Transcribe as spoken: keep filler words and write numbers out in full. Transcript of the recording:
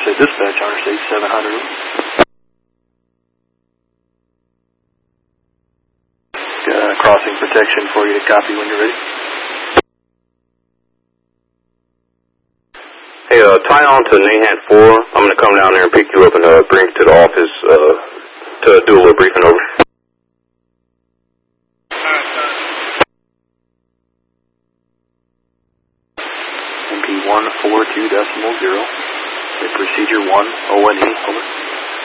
Interstate Dispatch, Interstate seven hundred. Uh, crossing protection for you to copy when you're ready. Hey, uh, tie on to Nahan four. I'm going to come down there and pick you up and uh, bring you to the office uh, to do a little briefing over. M P one four two decimal zero. Procedure one, O N E, over.